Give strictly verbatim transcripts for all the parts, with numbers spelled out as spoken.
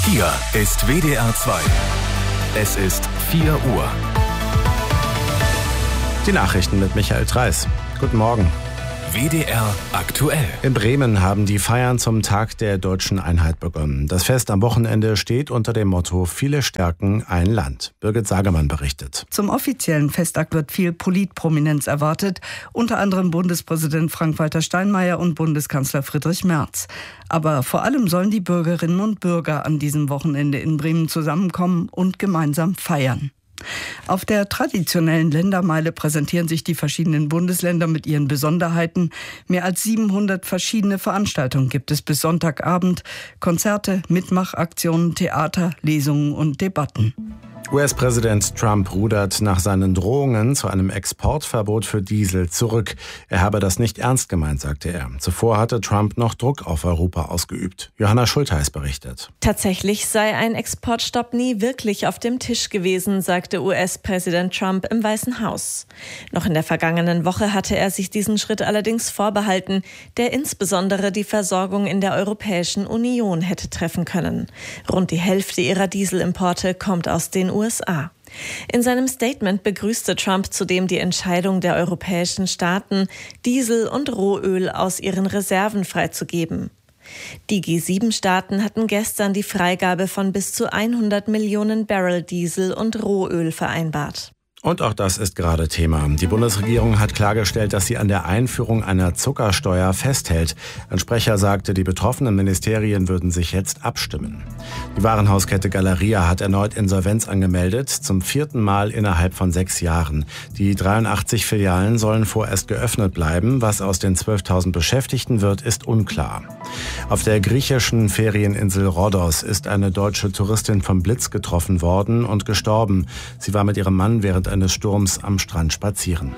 Hier ist W D R zwei. Es ist vier Uhr. Die Nachrichten mit Michael Treis. Guten Morgen. W D R aktuell. In Bremen haben die Feiern zum Tag der deutschen Einheit begonnen. Das Fest am Wochenende steht unter dem Motto Viele stärken ein Land. Birgit Sagemann berichtet. Zum offiziellen Festakt wird viel Politprominenz erwartet, unter anderem Bundespräsident Frank-Walter Steinmeier und Bundeskanzler Friedrich Merz. Aber vor allem sollen die Bürgerinnen und Bürger an diesem Wochenende in Bremen zusammenkommen und gemeinsam feiern. Auf der traditionellen Ländermeile präsentieren sich die verschiedenen Bundesländer mit ihren Besonderheiten. Mehr als siebenhundert verschiedene Veranstaltungen gibt es bis Sonntagabend. Konzerte, Mitmachaktionen, Theater, Lesungen und Debatten. U S-Präsident Trump rudert nach seinen Drohungen zu einem Exportverbot für Diesel zurück. Er habe das nicht ernst gemeint, sagte er. Zuvor hatte Trump noch Druck auf Europa ausgeübt. Johanna Schultheis berichtet. Tatsächlich sei ein Exportstopp nie wirklich auf dem Tisch gewesen, sagte U S-Präsident Trump im Weißen Haus. Noch in der vergangenen Woche hatte er sich diesen Schritt allerdings vorbehalten, der insbesondere die Versorgung in der Europäischen Union hätte treffen können. Rund die Hälfte ihrer Dieselimporte kommt aus den U S A. In seinem Statement begrüßte Trump zudem die Entscheidung der europäischen Staaten, Diesel und Rohöl aus ihren Reserven freizugeben. Die G sieben Staaten hatten gestern die Freigabe von bis zu hundert Millionen Barrel Diesel und Rohöl vereinbart. Und auch das ist gerade Thema. Die Bundesregierung hat klargestellt, dass sie an der Einführung einer Zuckersteuer festhält. Ein Sprecher sagte, die betroffenen Ministerien würden sich jetzt abstimmen. Die Warenhauskette Galeria hat erneut Insolvenz angemeldet, zum vierten Mal innerhalb von sechs Jahren. Die dreiundachtzig Filialen sollen vorerst geöffnet bleiben. Was aus den zwölftausend Beschäftigten wird, ist unklar. Auf der griechischen Ferieninsel Rhodos ist eine deutsche Touristin vom Blitz getroffen worden und gestorben. Sie war mit ihrem Mann während eines Sturms am Strand spazieren.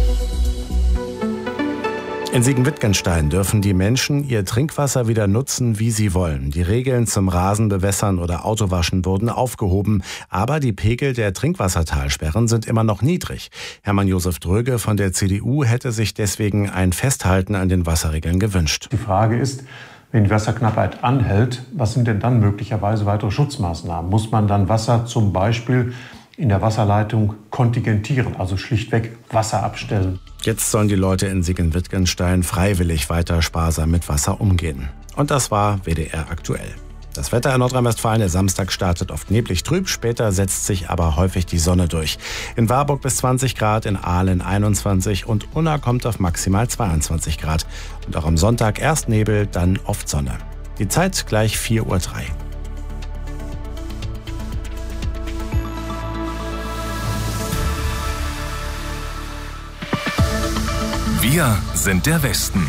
In Siegen-Wittgenstein dürfen die Menschen ihr Trinkwasser wieder nutzen, wie sie wollen. Die Regeln zum Rasenbewässern oder Autowaschen wurden aufgehoben, aber die Pegel der Trinkwassertalsperren sind immer noch niedrig. Hermann Josef Dröge von der C D U hätte sich deswegen ein Festhalten an den Wasserregeln gewünscht. Die Frage ist, wenn die Wasserknappheit anhält, was sind denn dann möglicherweise weitere Schutzmaßnahmen? Muss man dann Wasser zum Beispiel in der Wasserleitung kontingentieren, also schlichtweg Wasser abstellen? Jetzt sollen die Leute in Siegen-Wittgenstein freiwillig weiter sparsam mit Wasser umgehen. Und das war W D R aktuell. Das Wetter in Nordrhein-Westfalen, der Samstag startet oft neblig trüb, später setzt sich aber häufig die Sonne durch. In Warburg bis zwanzig Grad, in Aalen einundzwanzig und Unna kommt auf maximal zweiundzwanzig Grad. Und auch am Sonntag erst Nebel, dann oft Sonne. Die Zeit gleich vier Uhr drei. Wir sind der Westen.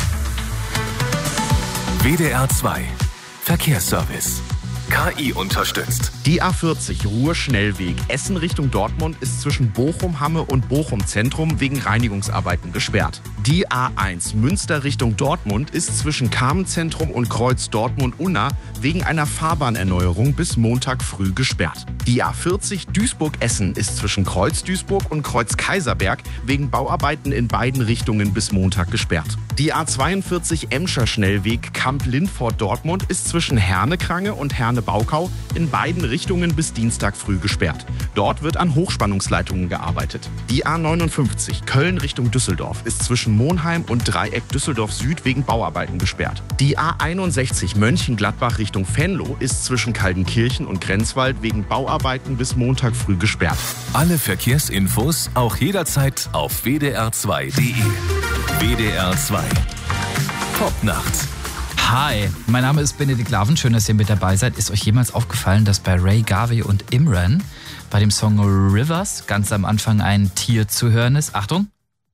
W D R zwei. Verkehrsservice. K I unterstützt. Die A vierzig Ruhr-Schnellweg Essen Richtung Dortmund ist zwischen Bochum-Hamme und Bochum-Zentrum wegen Reinigungsarbeiten gesperrt. Die A eins Münster Richtung Dortmund ist zwischen Carmen-Zentrum und Kreuz Dortmund-Unna wegen einer Fahrbahnerneuerung bis Montag früh gesperrt. Die A vierzig Duisburg-Essen ist zwischen Kreuz Duisburg und Kreuz Kaiserberg wegen Bauarbeiten in beiden Richtungen bis Montag gesperrt. Die A zweiundvierzig Emscher Schnellweg Kamp-Lindfort-Dortmund ist zwischen Herne-Krange und Herne-Baukau in beiden Richtungen bis Dienstag früh gesperrt. Dort wird an Hochspannungsleitungen gearbeitet. Die A neunundfünfzig Köln Richtung Düsseldorf ist zwischen Monheim und Dreieck Düsseldorf Süd wegen Bauarbeiten gesperrt. Die A einundsechzig Mönchengladbach Richtung Venlo ist zwischen Kaldenkirchen und Grenzwald wegen Bauarbeiten bis Montag früh gesperrt. Alle Verkehrsinfos auch jederzeit auf w d r zwei punkt d e. W D R zwei. Popnacht. Hi, mein Name ist Benedikt Laven, schön, dass ihr mit dabei seid. Ist euch jemals aufgefallen, dass bei Ray Garvey und Imran bei dem Song Rivers ganz am Anfang ein Tier zu hören ist? Achtung!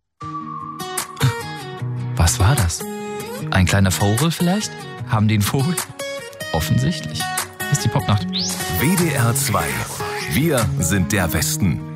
Was war das? Ein kleiner Vogel vielleicht? Haben die einen Vogel? Offensichtlich. Das ist die Popnacht. W D R zwei. Wir sind der Westen.